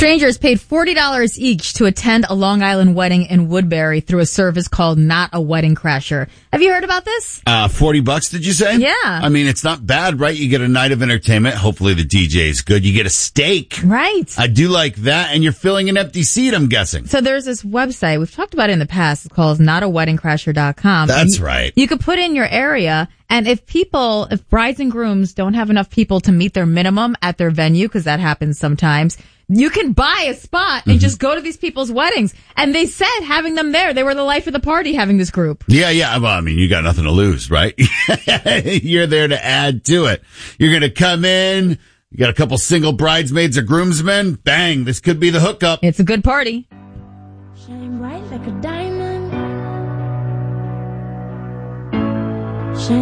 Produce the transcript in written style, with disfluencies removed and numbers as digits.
Strangers paid $40 each to attend a Long Island wedding in Woodbury through a service called Not a Wedding Crasher. Have you heard about this? $40, did you say? Yeah. I mean, it's not bad, right? You get a night of entertainment. Hopefully the DJ is good. You get a steak. Right. I do like that. And you're filling an empty seat, I'm guessing. So there's this website. We've talked about it in the past. It's called notaweddingcrasher.com. That's right. You could put in your area, and if brides and grooms don't have enough people to meet their minimum at their venue, because that happens sometimes, you can buy a spot and just go to these people's weddings. And they said having them there, they were the life of the party having this group. Yeah. Well, I mean, you got nothing to lose, right? You're there to add to it. You're going to come in. You got a couple single bridesmaids or groomsmen. Bang. This could be the hookup. It's a good party. Shine bright like a diamond.